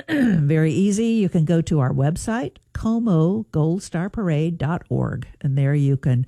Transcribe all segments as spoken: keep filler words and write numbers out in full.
Very easy. You can go to our website, como gold star parade dot org, and there you can,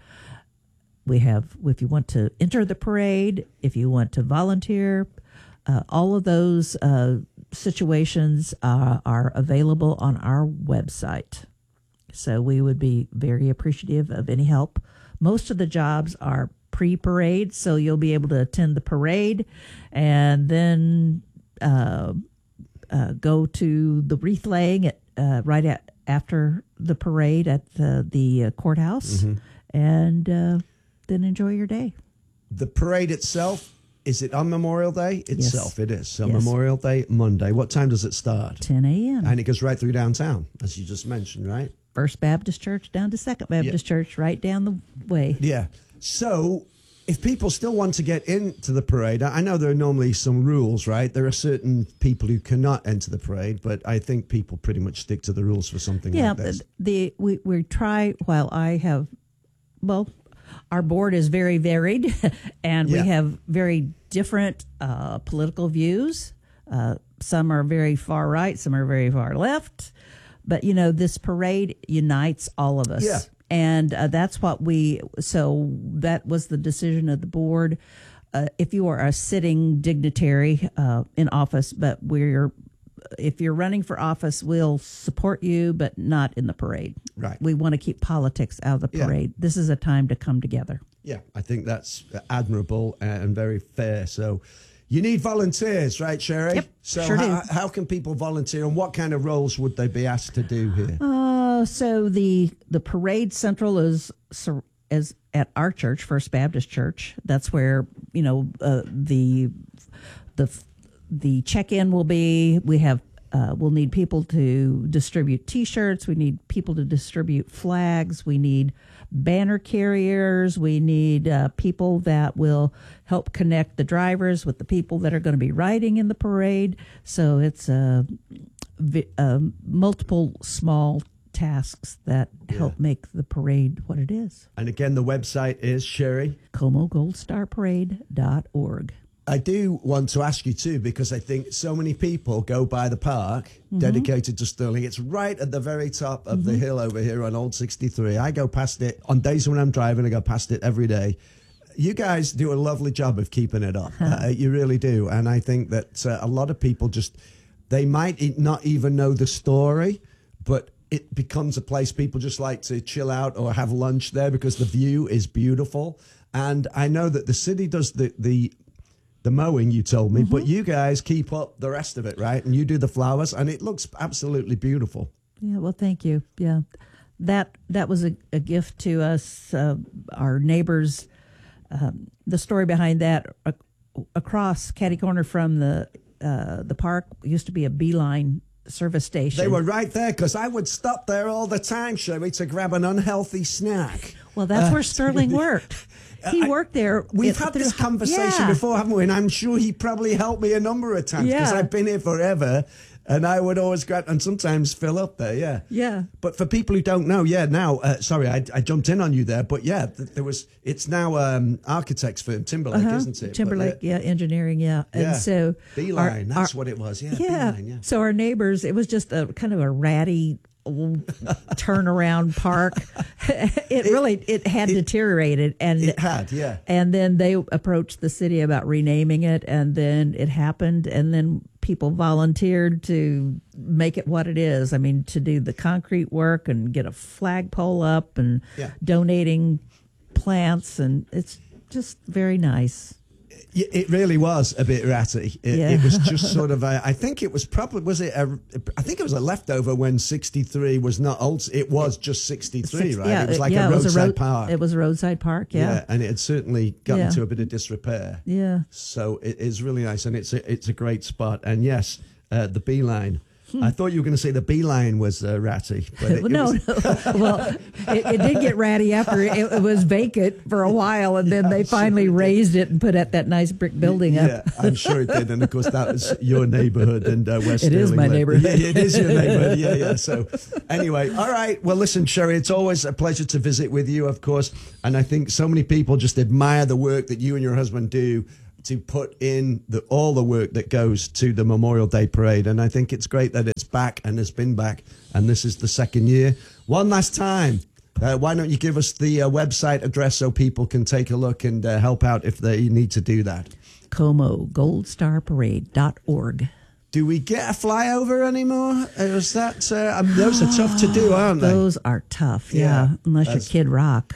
we have, if you want to enter the parade, if you want to volunteer, uh, all of those uh, situations uh, are available on our website. So we would be very appreciative of any help. Most of the jobs are pre-parade, so you'll be able to attend the parade and then uh, uh, go to the wreath laying at, uh, right at, after the parade at the, the uh, courthouse, mm-hmm. and uh, then enjoy your day. The parade itself, is it on Memorial Day itself? Yes. It is. So Yes. Memorial Day, Monday. What time does it start? ten a.m. And it goes right through downtown, as you just mentioned, right? First Baptist Church down to Second Baptist yeah. Church, right down the way. Yeah. So if people still want to get into the parade, I know there are normally some rules, right? There are certain people who cannot enter the parade, but I think people pretty much stick to the rules for something yeah, like this. Yeah, the we, we try, while I have, well, our board is very varied, and yeah. we have very different uh, political views. Uh, some are very far right, some are very far left. But, you know, this parade unites all of us. Yeah. And uh, that's what we, so that was the decision of the board. Uh, if you are a sitting dignitary uh, in office, but we're, if you're running for office, we'll support you, but not in the parade. Right. We want to keep politics out of the parade. Yeah. This is a time to come together. Yeah, I think that's admirable and very fair. So you need volunteers, right, Sherry? Yep, so sure how, do. how can people volunteer, and what kind of roles would they be asked to do here? Uh, so the the parade central is is at our church, First Baptist Church. That's where, you know, uh, the the the check-in will be. We have uh, we'll need people to distribute T-shirts. We need people to distribute flags. We need banner carriers. We need uh, people that will help connect the drivers with the people that are going to be riding in the parade. So it's uh, vi- uh, multiple small tasks that yeah. help make the parade what it is. And again, the website is, Sherry? como gold star parade dot org. I do want to ask you too, because I think so many people go by the park mm-hmm. dedicated to Stirling. It's right at the very top of mm-hmm. the hill over here on Old sixty-three. I go past it on days when I'm driving. I go past it every day. You guys do a lovely job of keeping it up. uh, you really do. And I think that uh, a lot of people just, they might not even know the story, but it becomes a place people just like to chill out or have lunch there because the view is beautiful. And I know that the city does the, the, the mowing, you told me, mm-hmm. but you guys keep up the rest of it, right? And you do the flowers, and it looks absolutely beautiful. Yeah, well, thank you. Yeah, that that was a, a gift to us, uh, our neighbors. Um, the story behind that, uh, across catty corner from the uh, the park used to be a Beeline service station. They were right there, because I would stop there all the time, Sherry, to grab an unhealthy snack. Well, that's uh, where Sterling worked. He worked there. We've had this conversation yeah. before, haven't we? And I'm sure he probably helped me a number of times because yeah. I've been here forever, and I would always grab and sometimes fill up there. Yeah, yeah. But for people who don't know, yeah, now uh, sorry, I, I jumped in on you there, but yeah, th- there was. It's now um, architects firm Timberlake, uh-huh. isn't it? Timberlake, but, uh, yeah, engineering, yeah, and yeah. so Beeline, our, that's our, what it was. Yeah, yeah. Beeline, yeah. So our neighbors, it was just a kind of a ratty turnaround park. it, it really it had it, deteriorated, and it had, yeah. And then they approached the city about renaming it, and then it happened, and then people volunteered to make it what it is. I mean, to do the concrete work and get a flagpole up, and yeah. donating plants, and it's just very nice. It really was a bit ratty. It, yeah. it was just sort of a, I think it was probably, was it a, I think it was a leftover when sixty-three was not old. It was just sixty-three, Six, right? Yeah, it was like yeah, a roadside it was a road, park. It was a roadside park, yeah. Yeah, and it had certainly gotten yeah. to a bit of disrepair. Yeah. So it is really nice, and it's a, it's a great spot. And yes, uh, the Beeline. I thought you were going to say the Beeline was uh, ratty. But it, no, it was... no. Well, it, it did get ratty after it, it was vacant for a while, and then yeah, they finally sure raised it and put up that nice brick building yeah, up. Yeah, I'm sure it did. And, of course, that was your neighborhood and uh, West It Sterling is my lived. neighborhood. Yeah, it is your neighborhood. Yeah, yeah. So anyway, all right. Well, listen, Sherry, it's always a pleasure to visit with you, of course. And I think so many people just admire the work that you and your husband do to put in the, all the work that goes to the Memorial Day Parade. And I think it's great that it's back and it's been back. And this is the second year. One last time, uh, why don't you give us the uh, website address so people can take a look and uh, help out if they need to do that? Como Gold Star Parade dot org. Do we get a flyover anymore? Is that, uh, um, those are tough to do, aren't they? Those are tough, yeah, Yeah, unless that's- you're Kid Rock.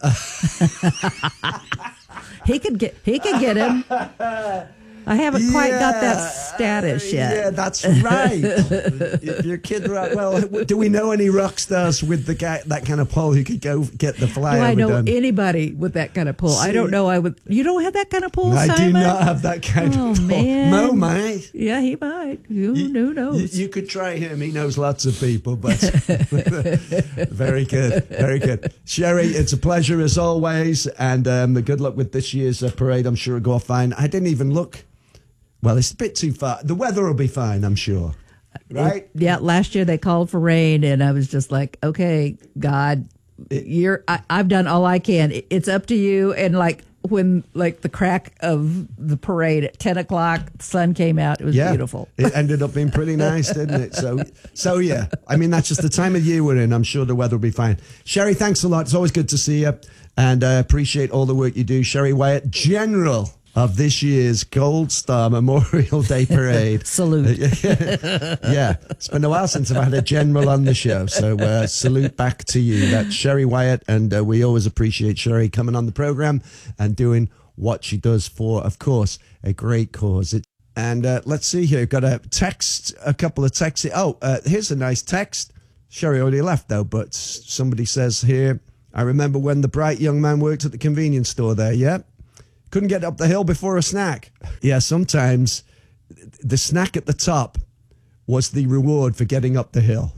he could get he could get him. I haven't quite got that status yet. Yeah, that's right. If you're Kid Rock, well, do we know any rock stars with the guy, that kind of pull who could go get the flyover Do I know done? anybody with that kind of pull? I don't See- know. I would. You don't have that kind of pull, I Simon? do not have that kind Oh, of pull. man. Mo might. Yeah, he might. Who, You- who knows? You, you could try him. He knows lots of people, but very good, very good. Sherry, it's a pleasure as always, and um, good luck with this year's uh, parade. I'm sure it'll go fine. I didn't even look. Well, it's a bit too far. The weather will be fine, I'm sure. Right? Yeah, last year they called for rain, and I was just like, okay, God, you're. I, I've done all I can. It- It's up to you. And like when like the crack of the parade at ten o'clock, the sun came out. It was Yeah, beautiful. It ended up being pretty nice, didn't it? So, so yeah. I mean, that's just the time of year we're in. I'm sure the weather will be fine. Sherry, thanks a lot. It's always good to see you, and I uh, appreciate all the work you do. Sherry Wyatt, General of this year's Gold Star Memorial Day Parade. Salute. Yeah, it's been a while since I've had a general on the show, so uh, salute back to you. That's Sherry Wyatt, and uh, we always appreciate Sherry coming on the program and doing what she does for, of course, a great cause. It, and uh, let's see here, got a text, a couple of texts. Oh, uh, here's a nice text. Sherry already left though, but somebody says here, I remember when the bright young man worked at the convenience store there. Yeah. Couldn't get up the hill before a snack. Yeah, sometimes the snack at the top was the reward for getting up the hill.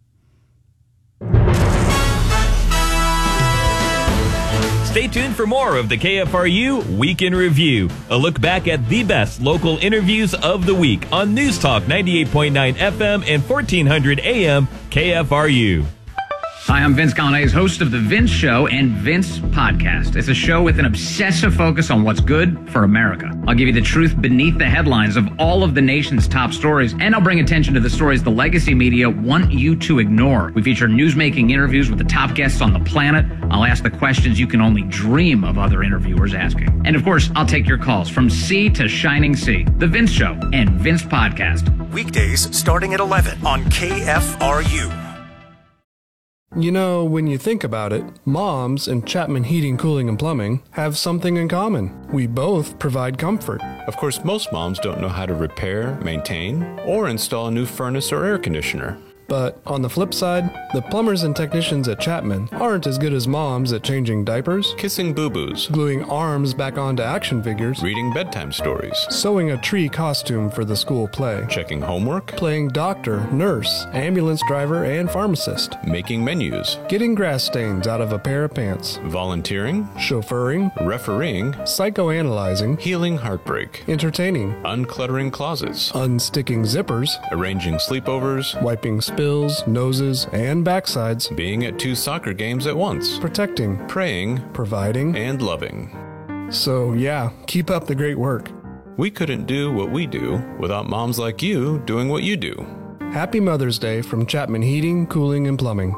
Stay tuned for more of the K F R U Week in Review. A look back at the best local interviews of the week on News Talk ninety-eight point nine F M and fourteen hundred A M K F R U. Hi, I'm Vince Colonnese, host of The Vince Show and Vince Podcast. It's a show with an obsessive focus on what's good for America. I'll give you the truth beneath the headlines of all of the nation's top stories, and I'll bring attention to the stories the legacy media want you to ignore. We feature newsmaking interviews with the top guests on the planet. I'll ask the questions you can only dream of other interviewers asking. And of course, I'll take your calls from sea to shining sea. The Vince Show and Vince Podcast. Weekdays starting at eleven on K F R U. You know, when you think about it, moms and Chapman Heating, Cooling, and Plumbing have something in common. We both provide comfort. Of course, most moms don't know how to repair, maintain, or install a new furnace or air conditioner. But on the flip side, the plumbers and technicians at Chapman aren't as good as moms at changing diapers, Kissing boo-boos, gluing arms back onto action figures, reading bedtime stories, sewing a tree costume for the school play, checking homework, playing doctor, nurse, ambulance driver, and pharmacist, making menus, getting grass stains out of a pair of pants, volunteering, chauffeuring, refereeing, psychoanalyzing, healing heartbreak, entertaining, uncluttering closets, unsticking zippers, arranging sleepovers, wiping spills, noses, and backsides, being at two soccer games at once, protecting, praying, providing, and loving. So yeah, keep up the great work. We couldn't do what we do without moms like you doing what you do. Happy Mother's Day from Chapman Heating, Cooling, and Plumbing.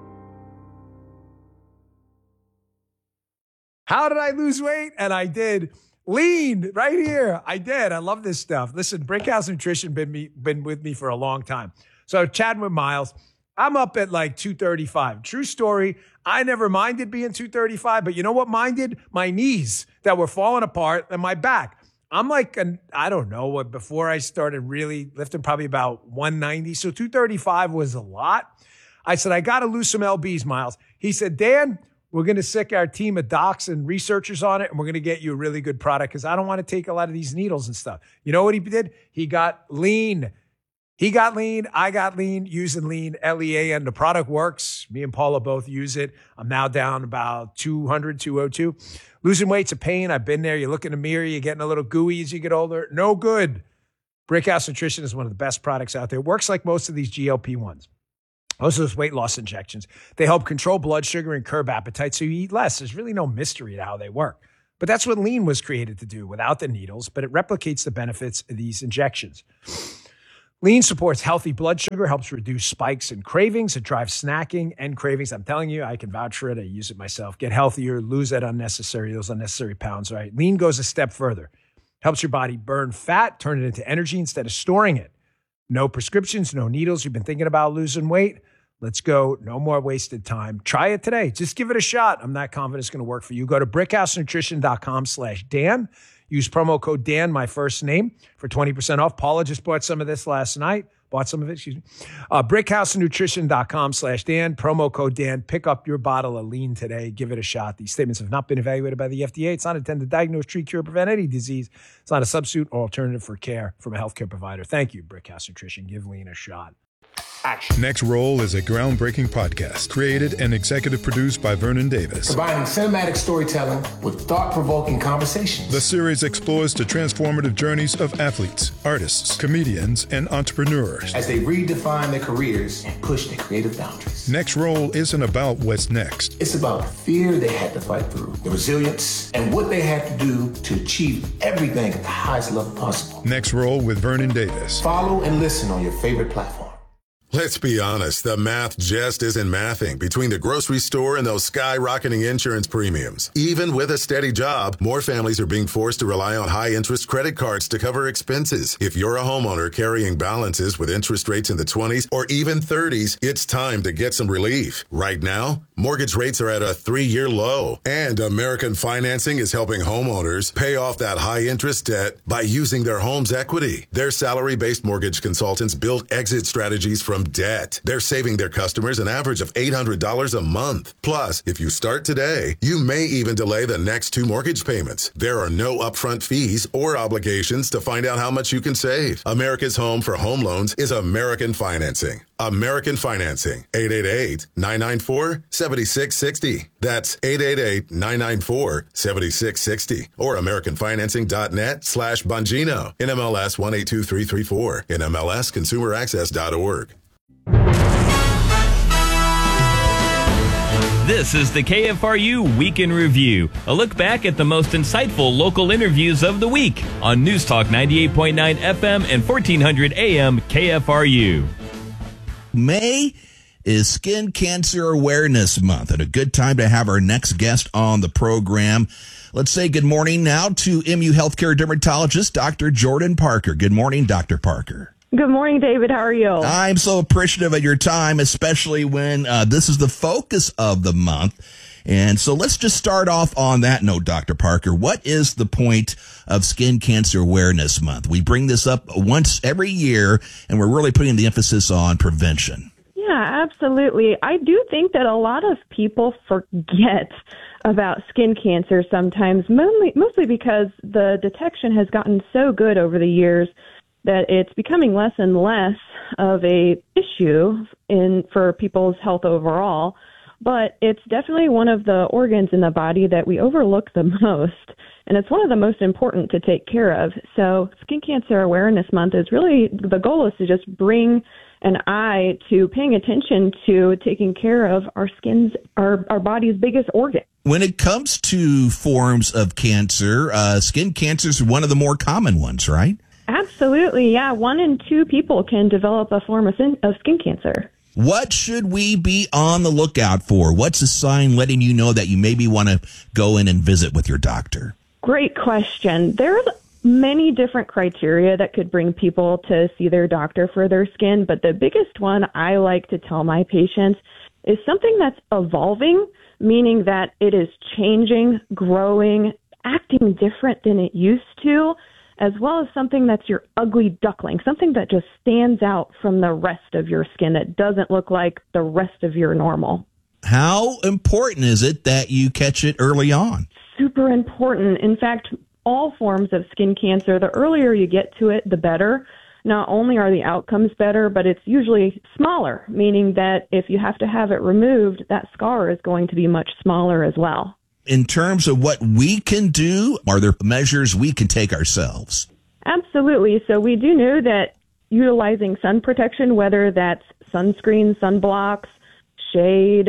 How did I lose weight? And I did. Lean right here. I did. I love this stuff. Listen, Brickhouse Nutrition been me been with me for a long time. So chatting with Miles, I'm up at like two thirty-five. True story. I never minded being two thirty-five, but you know what minded? My knees that were falling apart and my back. I'm like, an, I don't know what, before I started really lifting, probably about one ninety. So two thirty-five was a lot. I said, I got to lose some L Bs, Miles. He said, Dan, we're going to sick our team of docs and researchers on it, and we're going to get you a really good product because I don't want to take a lot of these needles and stuff. You know what he did? He got lean. He got lean. I got lean using lean, L E A N. The product works. Me and Paula both use it. I'm now down about two hundred, two oh two. Losing weight's a pain. I've been there. You look in the mirror, you're getting a little gooey as you get older. No good. Brickhouse Nutrition is one of the best products out there. It works like most of these G L P ones. Most of those weight loss injections. They help control blood sugar and curb appetite so you eat less. There's really no mystery to how they work. But that's what lean was created to do without the needles, but it replicates the benefits of these injections. Lean supports healthy blood sugar, helps reduce spikes and cravings. It drives snacking and cravings. I'm telling you, I can vouch for it. I use it myself. Get healthier, lose that unnecessary, those unnecessary pounds, right? Lean goes a step further. Helps your body burn fat, turn it into energy instead of storing it. No prescriptions, no needles. You've been thinking about losing weight? Let's go. No more wasted time. Try it today. Just give it a shot. I'm not confident it's going to work for you. Go to brickhousenutrition.com slash Dan. Use promo code Dan, my first name, for twenty percent off. Paula just bought some of this last night. Bought some of it, excuse me. Uh, brickhousenutrition.com slash Dan. Promo code Dan. Pick up your bottle of lean today. Give it a shot. These statements have not been evaluated by the F D A. It's not intended to diagnose, treat, cure, prevent any disease. It's not a substitute or alternative for care from a healthcare provider. Thank you, Brickhouse Nutrition. Give lean a shot. Action. Next Roll is a groundbreaking podcast created and executive produced by Vernon Davis. Combining cinematic storytelling with thought-provoking conversations. The series explores the transformative journeys of athletes, artists, comedians, and entrepreneurs as they redefine their careers and push their creative boundaries. Next Roll isn't about what's next. It's about the fear they had to fight through, the resilience, and what they had to do to achieve everything at the highest level possible. Next Roll with Vernon Davis. Follow and listen on your favorite platform. Let's be honest, the math just isn't mathing between the grocery store and those skyrocketing insurance premiums. Even with a steady job, more families are being forced to rely on high-interest credit cards to cover expenses. If you're a homeowner carrying balances with interest rates in the twenties or even thirties, it's time to get some relief. Right now, mortgage rates are at a three-year low, and American Financing is helping homeowners pay off that high-interest debt by using their home's equity. Their salary-based mortgage consultants build exit strategies from debt. They're saving their customers an average of eight hundred dollars a month. Plus, if you start today, you may even delay the next two mortgage payments. There are no upfront fees or obligations to find out how much you can save. America's home for home loans is American Financing. American Financing. eight eight eight, nine nine four, seven six six zero. That's eight eight eight, nine nine four, seven six six zero. Or americanfinancing.net slash Bongino. N M L S one eight two three three four. N M L S consumer access dot org. This is the K F R U Week in Review, a look back at the most insightful local interviews of the week on News Talk ninety-eight point nine F M and fourteen hundred A M K F R U. May is Skin Cancer Awareness Month, and a good time to have our next guest on the program. Let's say good morning now to M U Healthcare dermatologist, Doctor Jordan Parker. Good morning, Doctor Parker. Good morning, David. How are you? I'm so appreciative of your time, especially when uh, this is the focus of the month. And so let's just start off on that note, Doctor Parker. What is the point of Skin Cancer Awareness Month? We bring this up once every year, and we're really putting the emphasis on prevention. Yeah, absolutely. I do think that a lot of people forget about skin cancer sometimes, mostly, mostly because the detection has gotten so good over the years that it's becoming less and less of a issue in for people's health overall. But it's definitely one of the organs in the body that we overlook the most, and it's one of the most important to take care of. So Skin Cancer Awareness Month is really, the goal is to just bring an eye to paying attention to taking care of our skin's, our, our body's biggest organ. When it comes to forms of cancer, uh, skin cancer is one of the more common ones, right? Absolutely, yeah. One in two people can develop a form of, sin, of skin cancer. What should we be on the lookout for? What's a sign letting you know that you maybe want to go in and visit with your doctor? Great question. There's many different criteria that could bring people to see their doctor for their skin, but the biggest one I like to tell my patients is something that's evolving, meaning that it is changing, growing, acting different than it used to, as well as something that's your ugly duckling, something that just stands out from the rest of your skin that doesn't look like the rest of your normal. How important is it that you catch it early on? Super important. In fact, all forms of skin cancer, the earlier you get to it, the better. Not only are the outcomes better, but it's usually smaller, meaning that if you have to have it removed, that scar is going to be much smaller as well. In terms of what we can do, are there measures we can take ourselves? Absolutely. So we do know that utilizing sun protection, whether that's sunscreen, sunblocks, shade,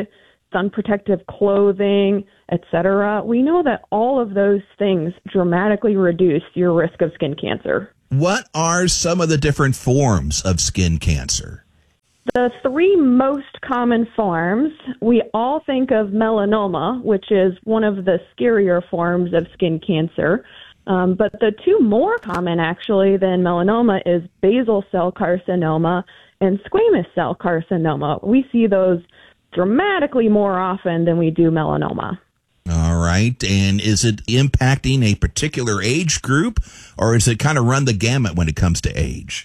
sun protective clothing, et cetera, we know that all of those things dramatically reduce your risk of skin cancer. What are some of the different forms of skin cancer? The three most common forms, we all think of melanoma, which is one of the scarier forms of skin cancer. Um, but the two more common, actually, than melanoma is basal cell carcinoma and squamous cell carcinoma. We see those dramatically more often than we do melanoma. All right. And is it impacting a particular age group, or is it kind of run the gamut when it comes to age?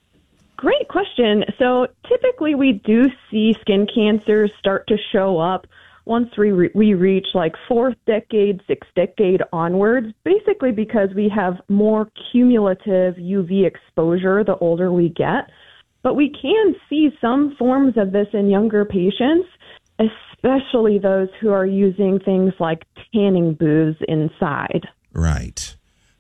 Great question. So typically we do see skin cancers start to show up once we, re- we reach like fourth decade, sixth decade onwards, basically because we have more cumulative U V exposure the older we get. But we can see some forms of this in younger patients, especially those who are using things like tanning booths inside. Right.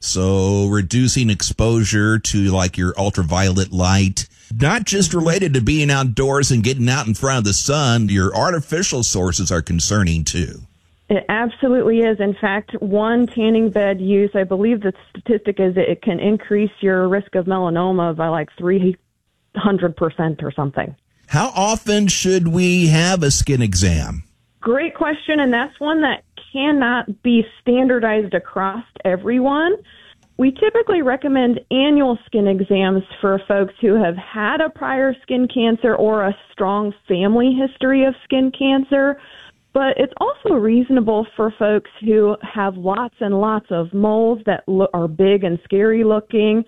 So reducing exposure to like your ultraviolet light, not just related to being outdoors and getting out in front of the sun, your artificial sources are concerning too. It absolutely is. In fact, one tanning bed use, I believe the statistic is that it can increase your risk of melanoma by like three hundred percent or something. How often should we have a skin exam? Great question, and that's one that cannot be standardized across everyone. We typically recommend annual skin exams for folks who have had a prior skin cancer or a strong family history of skin cancer, but it's also reasonable for folks who have lots and lots of moles that lo- are big and scary looking.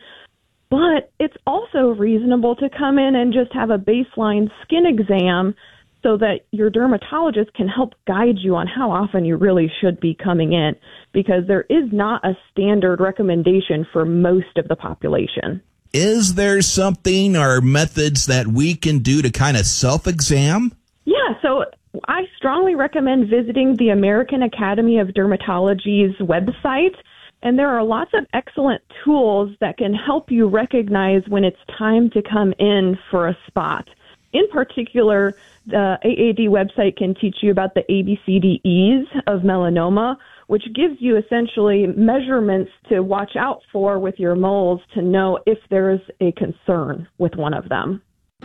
But it's also reasonable to come in and just have a baseline skin exam so that your dermatologist can help guide you on how often you really should be coming in, because there is not a standard recommendation for most of the population. Is there something or methods that we can do to kind of self-exam? Yeah, so I strongly recommend visiting the American Academy of Dermatology's website. And there are lots of excellent tools that can help you recognize when it's time to come in for a spot. In particular, the A A D website can teach you about the A B C D Es of melanoma, which gives you essentially measurements to watch out for with your moles to know if there's a concern with one of them.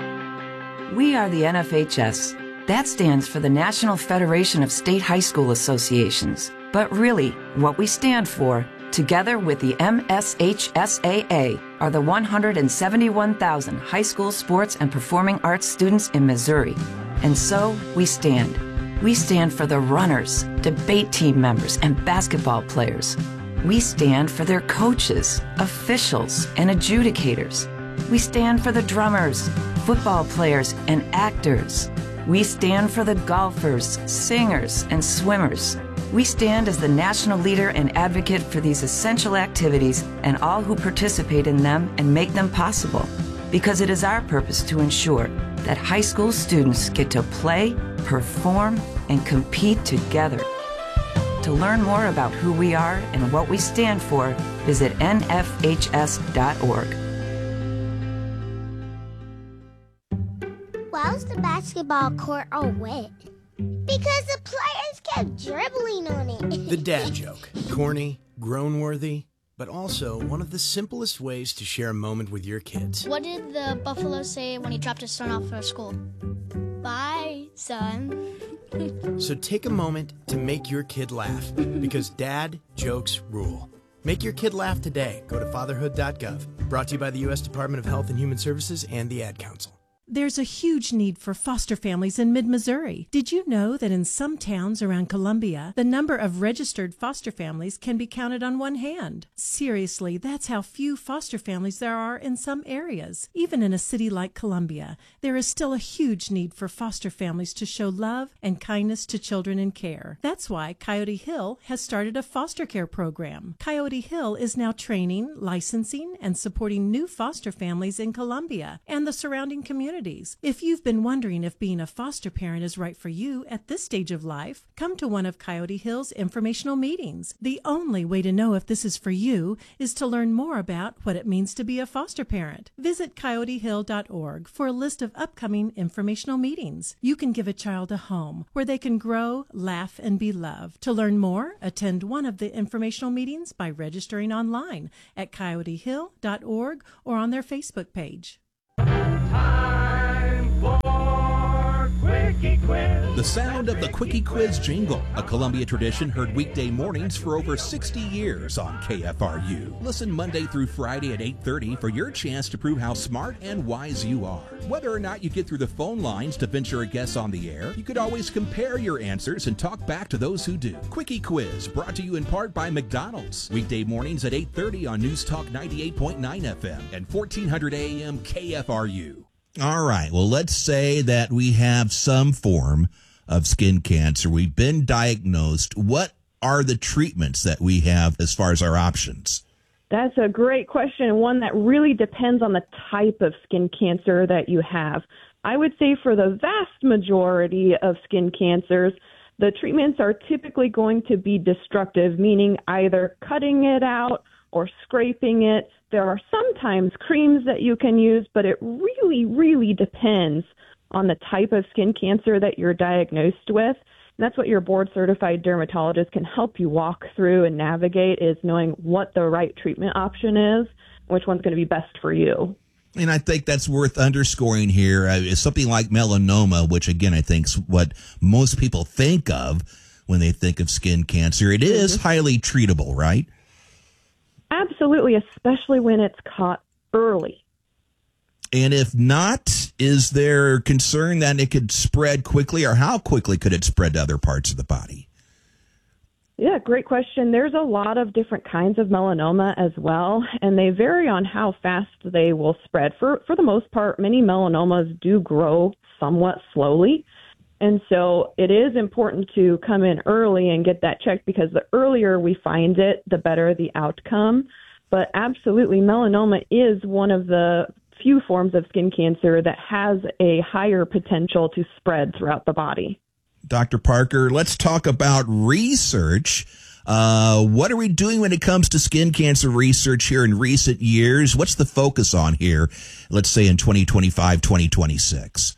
We are the N F H S. That stands for the National Federation of State High School Associations. But really, what we stand for, together with the M S H S A A, are the one hundred seventy-one thousand high school sports and performing arts students in Missouri. And so we stand. We stand for the runners, debate team members, and basketball players. We stand for their coaches, officials, and adjudicators. We stand for the drummers, football players, and actors. We stand for the golfers, singers, and swimmers. We stand as the national leader and advocate for these essential activities and all who participate in them and make them possible, because it is our purpose to ensure that high school students get to play, perform, and compete together. To learn more about who we are and what we stand for, visit N F H S dot org. Why was the basketball court all wet? Because the players kept dribbling on it. The dad joke. Corny, groan-worthy, but also one of the simplest ways to share a moment with your kids. What did the buffalo say when he dropped his son off for school? Bye, son. So take a moment to make your kid laugh, because dad jokes rule. Make your kid laugh today. Go to fatherhood dot gov. Brought to you by the U S Department of Health and Human Services and the Ad Council. There's a huge need for foster families in mid-Missouri. Did you know that in some towns around Columbia, the number of registered foster families can be counted on one hand? Seriously, that's how few foster families there are in some areas. Even in a city like Columbia, there is still a huge need for foster families to show love and kindness to children in care. That's why Coyote Hill has started a foster care program. Coyote Hill is now training, licensing, and supporting new foster families in Columbia and the surrounding community. opportunities. If you've been wondering if being a foster parent is right for you at this stage of life, come to one of Coyote Hill's informational meetings. The only way to know if this is for you is to learn more about what it means to be a foster parent. Visit coyote hill dot org for a list of upcoming informational meetings. You can give a child a home where they can grow, laugh, and be loved. To learn more, attend one of the informational meetings by registering online at coyote hill dot org or on their Facebook page. Time for Quickie Quiz. The sound of the Quickie Quiz jingle, a Columbia tradition heard weekday mornings for over sixty years on K F R U. Listen Monday through Friday at eight thirty for your chance to prove how smart and wise you are. Whether or not you get through the phone lines to venture a guess on the air, you could always compare your answers and talk back to those who do. Quickie Quiz, brought to you in part by McDonald's. Weekday mornings at eight thirty on News Talk ninety-eight point nine F M and fourteen hundred A M K F R U. All right. Well, let's say that we have some form of skin cancer. We've been diagnosed. What are the treatments that we have as far as our options? That's a great question, and one that really depends on the type of skin cancer that you have. I would say for the vast majority of skin cancers, the treatments are typically going to be destructive, meaning either cutting it out or scraping it. There are sometimes creams that you can use, but it really, really depends on the type of skin cancer that you're diagnosed with. And that's what your board-certified dermatologist can help you walk through and navigate, is knowing what the right treatment option is, which one's going to be best for you. And I think that's worth underscoring here uh, is something like melanoma, which, again, I think is what most people think of when they think of skin cancer. It is mm-hmm. highly treatable, right? Absolutely, especially when it's caught early. And if not, is there concern that it could spread quickly, or how quickly could it spread to other parts of the body? Yeah, great question. There's a lot of different kinds of melanoma as well, and they vary on how fast they will spread. For for the most part, many melanomas do grow somewhat slowly. And so it is important to come in early and get that checked, because the earlier we find it, the better the outcome. But absolutely, melanoma is one of the few forms of skin cancer that has a higher potential to spread throughout the body. Doctor Parker, let's talk about research. Uh, what are we doing when it comes to skin cancer research here in recent years? What's the focus on here, let's say in twenty twenty-five, twenty twenty-six?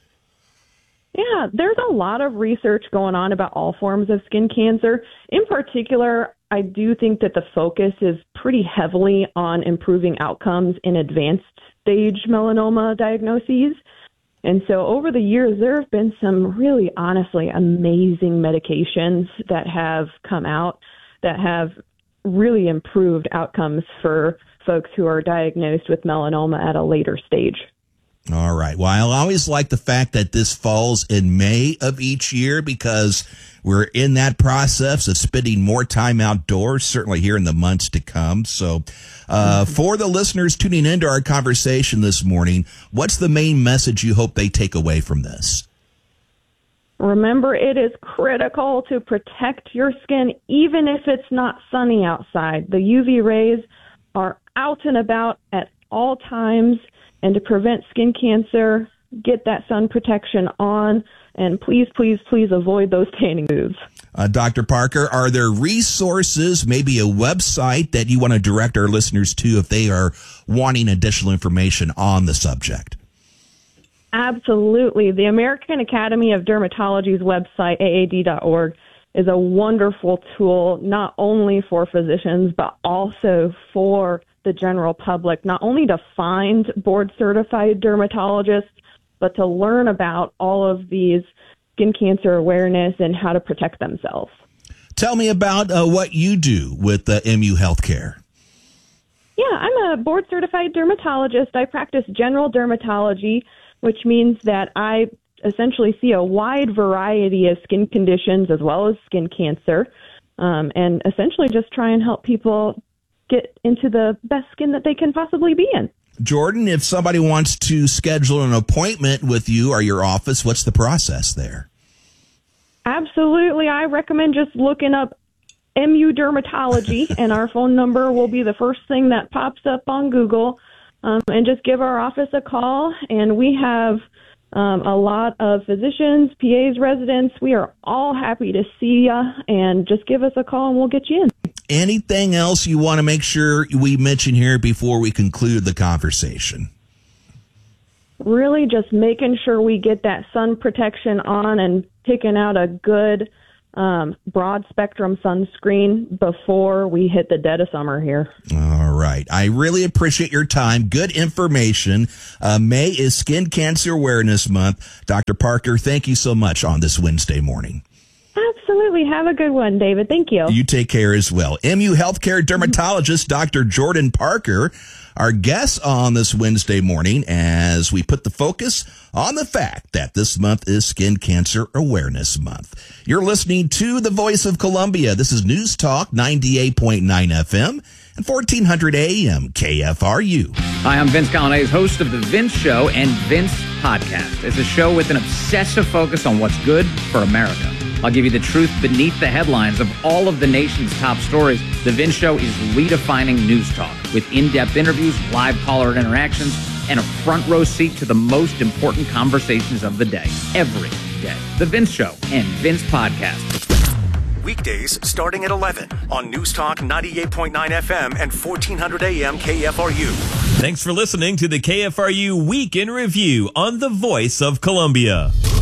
Yeah, there's a lot of research going on about all forms of skin cancer. In particular, I do think that the focus is pretty heavily on improving outcomes in advanced stage melanoma diagnoses. And so over the years, there have been some really, honestly, amazing medications that have come out that have really improved outcomes for folks who are diagnosed with melanoma at a later stage. All right. Well, I always like the fact that this falls in May of each year, because we're in that process of spending more time outdoors, certainly here in the months to come. So uh, for the listeners tuning into our conversation this morning, what's the main message you hope they take away from this? Remember, it is critical to protect your skin, even if it's not sunny outside. The U V rays are out and about at all times. And to prevent skin cancer, get that sun protection on, and please, please, please avoid those tanning foods. Uh, Doctor Parker, are there resources, maybe a website that you want to direct our listeners to if they are wanting additional information on the subject? Absolutely. The American Academy of Dermatology's website, A A D dot org, is a wonderful tool, not only for physicians, but also for the general public, not only to find board-certified dermatologists, but to learn about all of these skin cancer awareness and how to protect themselves. Tell me about uh, what you do with uh, M U Healthcare. Yeah, I'm a board-certified dermatologist. I practice general dermatology, which means that I essentially see a wide variety of skin conditions as well as skin cancer, um, and essentially just try and help people get into the best skin that they can possibly be in. Jordan, if somebody wants to schedule an appointment with you or your office, what's the process there? Absolutely. I recommend just looking up M U Dermatology, and our phone number will be the first thing that pops up on Google, um, and just give our office a call. And we have Um, a lot of physicians, P As, residents, we are all happy to see you, and just give us a call and we'll get you in. Anything else you want to make sure we mention here before we conclude the conversation? Really just making sure we get that sun protection on and picking out a good um, broad spectrum sunscreen before we hit the dead of summer here. All right. I really appreciate your time. Good information. Uh, May is Skin Cancer Awareness Month. Doctor Parker, thank you so much on this Wednesday morning. Absolutely. Have a good one, David. Thank you. You take care as well. M U Healthcare dermatologist Doctor Jordan Parker, our guest on this Wednesday morning as we put the focus on the fact that this month is Skin Cancer Awareness Month. You're listening to the Voice of Columbia. This is News Talk ninety-eight point nine F M and fourteen hundred A M K F R U. Hi, I'm Vince Callanes, host of The Vince Show and Vince Podcast. It's a show with an obsessive focus on what's good for America. I'll give you the truth beneath the headlines of all of the nation's top stories. The Vince Show is redefining news talk with in-depth interviews, live caller interactions, and a front row seat to the most important conversations of the day, every day. The Vince Show and Vince Podcast. Weekdays starting at eleven on News Talk ninety-eight point nine F M and fourteen hundred A M K F R U. Thanks for listening to the K F R U Week in Review on the Voice of Columbia.